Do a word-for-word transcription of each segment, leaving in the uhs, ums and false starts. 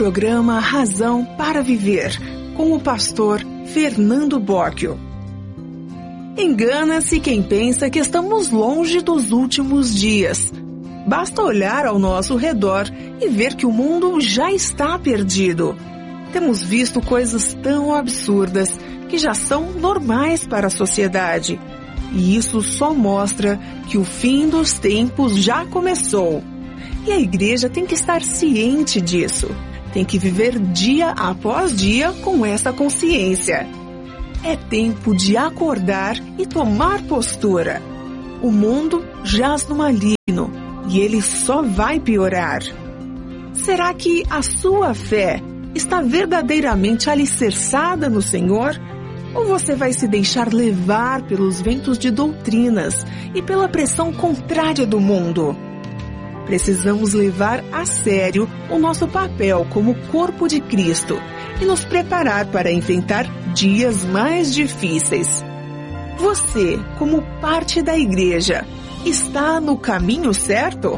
programa Razão para Viver, com o pastor Fernando Bocchio. Engana-se quem pensa que estamos longe dos últimos dias. Basta olhar ao nosso redor e ver que o mundo já está perdido. Temos visto coisas tão absurdas que já são normais para a sociedade. E isso só mostra que o fim dos tempos já começou. E a igreja tem que estar ciente disso. Tem que viver dia após dia com essa consciência. É tempo de acordar e tomar postura. O mundo jaz no maligno e ele só vai piorar. Será que a sua fé está verdadeiramente alicerçada no Senhor? Ou você vai se deixar levar pelos ventos de doutrinas e pela pressão contrária do mundo? Precisamos levar a sério o nosso papel como corpo de Cristo e nos preparar para enfrentar dias mais difíceis. Você, como parte da igreja, está no caminho certo?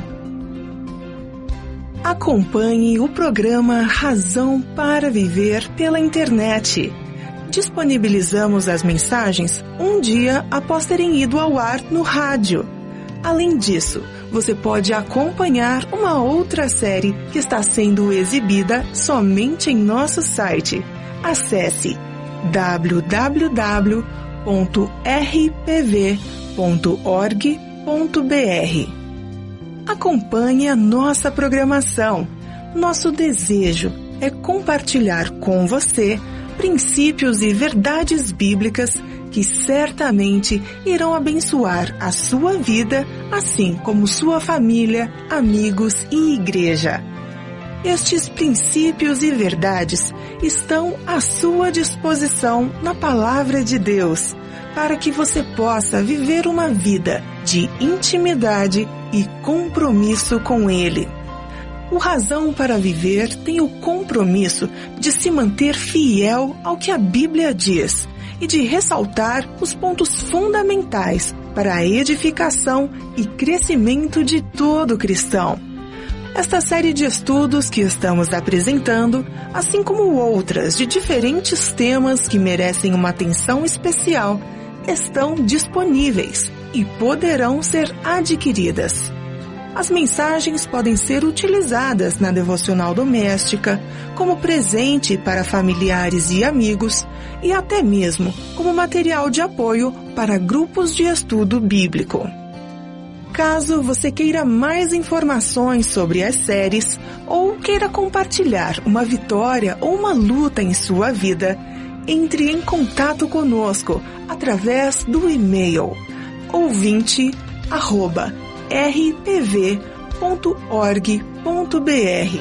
Acompanhe o programa Razão para Viver pela internet. Disponibilizamos as mensagens um dia após terem ido ao ar no rádio. Além disso, você pode acompanhar uma outra série que está sendo exibida somente em nosso site. Acesse w w w ponto r p v ponto org ponto b r. Acompanhe a nossa programação. Nosso desejo é compartilhar com você princípios e verdades bíblicas que certamente irão abençoar a sua vida, assim como sua família, amigos e igreja. Estes princípios e verdades estão à sua disposição na Palavra de Deus, para que você possa viver uma vida de intimidade e compromisso com Ele. O Razão para Viver tem o compromisso de se manter fiel ao que a Bíblia diz e de ressaltar os pontos fundamentais para a edificação e crescimento de todo cristão. Esta série de estudos que estamos apresentando, assim como outras de diferentes temas que merecem uma atenção especial, estão disponíveis e poderão ser adquiridas. As mensagens podem ser utilizadas na devocional doméstica, como presente para familiares e amigos, e até mesmo como material de apoio para grupos de estudo bíblico. Caso você queira mais informações sobre as séries ou queira compartilhar uma vitória ou uma luta em sua vida, entre em contato conosco através do e-mail ouvinte arroba r p v ponto org ponto b r.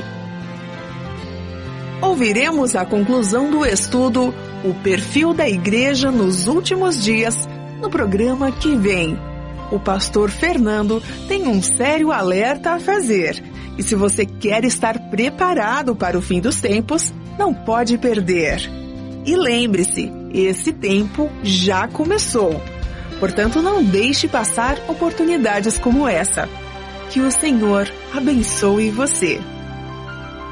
Ouviremos a conclusão do estudo O Perfil da Igreja nos Últimos Dias no programa que vem. O pastor Fernando tem um sério alerta a fazer. E se você quer estar preparado para o fim dos tempos, não pode perder. E lembre-se, esse tempo já começou. Portanto, não deixe passar oportunidades como essa. Que o Senhor abençoe você.